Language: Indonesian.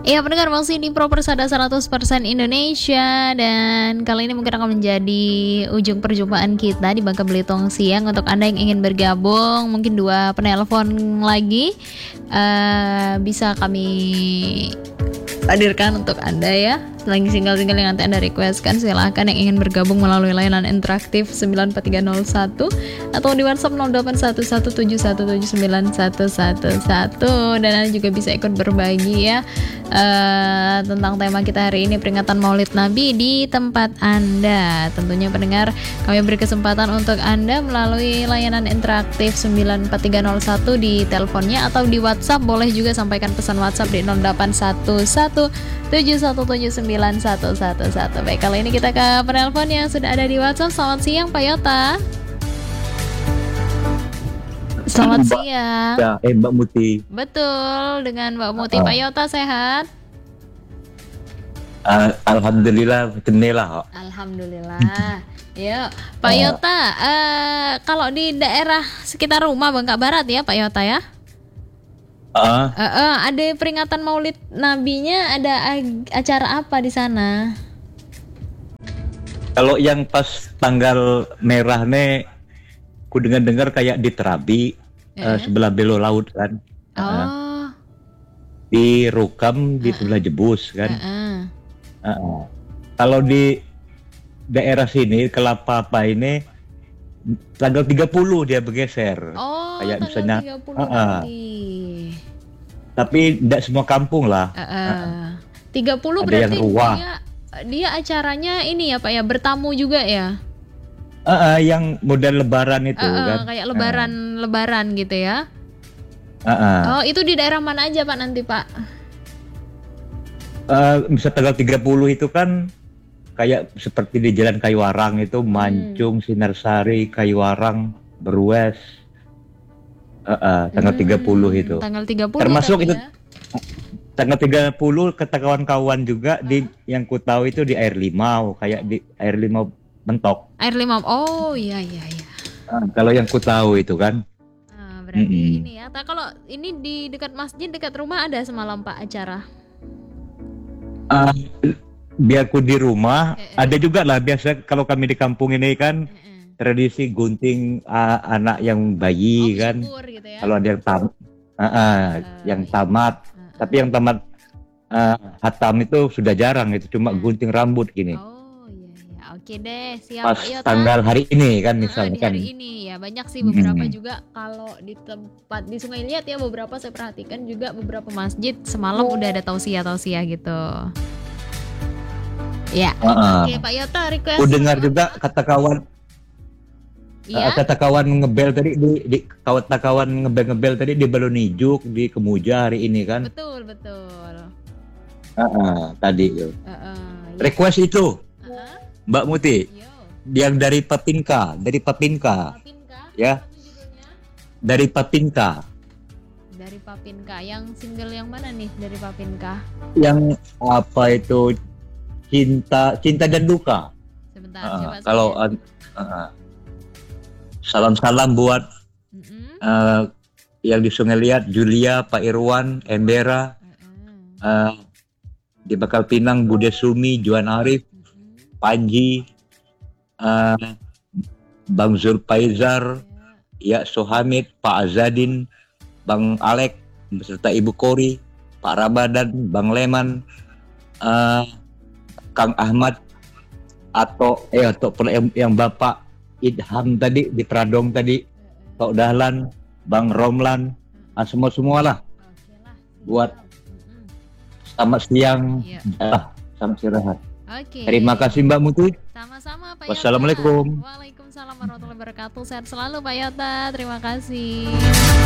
Iya pendengar masih di Pro Persada 100% Indonesia. Dan kali ini mungkin akan menjadi ujung perjumpaan kita di Bangka Belitung siang. Untuk Anda yang ingin bergabung, mungkin 2 penelpon lagi bisa kami hadirkan untuk Anda ya. Lagi single-single yang nanti Anda requestkan, silahkan yang ingin bergabung melalui layanan interaktif 94301 atau di WhatsApp 081171791111. Dan Anda juga bisa ikut berbagi ya tentang tema kita hari ini, peringatan Maulid Nabi di tempat Anda. Tentunya pendengar, kami beri kesempatan untuk Anda melalui layanan interaktif 94301 di teleponnya atau di WhatsApp. Boleh juga sampaikan pesan WhatsApp di 081171791111. Baik, kali ini kita ke penelpon yang sudah ada di WhatsApp. Selamat siang Pak Yota. Selamat siang. Ya, Mbak Muti. Betul, dengan Mbak Muti. Pak Yota sehat? Alhamdulillah, lah. Alhamdulillah. Ya, Pak Yota, kalau di daerah sekitar rumah Bangka Barat ya Pak Yota ya? Ada peringatan Maulid Nabinya, ada acara apa di sana? Kalau yang pas tanggal merah nih, ku dengar kayak di Terabi, sebelah belo laut kan. Di Rukam, di sebelah Jebus kan. Kalau di daerah sini, Kelapa apa ini, tanggal 30 dia bergeser. Kayak misalnya 30 nanti. Tapi tidak semua kampung lah. 30 ada berarti yang dia acaranya ini ya Pak ya, bertamu juga ya? Yang model lebaran itu kan. Kayak lebaran gitu ya. Oh, itu di daerah mana aja Pak nanti Pak? Misal tanggal 30 itu kan kayak seperti di Jalan Kayuwarang itu, Mancung, Sinarsari, Kayuwarang, Berwes. Tanggal 30 itu. Tanggal 30 termasuk itu ya? Tanggal 30 kata kawan-kawan juga di yang ku tahu itu di Air Limau, kayak di Air Limau Mentok. Air Limau. Oh, iya. Kalau yang ku tahu itu kan. Berarti ini ya. Kalau ini di dekat masjid, dekat rumah ada semalam Pak acara. Biar ku di rumah, ada juga lah biasa kalau kami di kampung ini kan. Tradisi gunting anak yang bayi kan, gitu ya? Kalau ada yang tamat, tapi yang tamat hatam itu sudah jarang, itu cuma gunting rambut gini. Oke deh, siap. Pas tanggal hari ini kan misalnya kan. Hari ini ya banyak sih beberapa juga kalau di tempat di Sungai Liat ya, beberapa saya perhatikan juga beberapa masjid semalam udah ada tausiah gitu. Ya, oke Pak Yota request. Dengar juga kata kawan. Kata kawan ngebel tadi kata kawan ngebel tadi di Balonijuk, di Kemuja hari ini kan. Betul. Tadi itu. Request itu. Mbak Muti. Yang dari Papinka. Ya. Dari Papinka. Yang single yang mana nih dari Papinka? Yang apa itu? Cinta dan Duka. Sebentar, kalau salam-salam buat yang di Sungai Liat, Julia, Pak Irwan, Embera, di Bakal Pinang, Bude Sumi, Juan Arif, Panji, Bang Zulfaizar, Ya Sohamid, Pak Azadin, Bang Alek, beserta Ibu Kori, Pak Rabadan, Bang Leman, Kang Ahmad, atau yang Bapak Idham tadi di Pradong tadi, Pak Dahlan, Bang Romlan, semua lah. Buat selamat siang, selamat istirahat. Terima kasih Mbak Muti. Sama-sama Pak Yota. Wassalamualaikum. Waalaikumsalam warahmatullahi wabarakatuh. Sehat selalu Pak Yota. Terima kasih.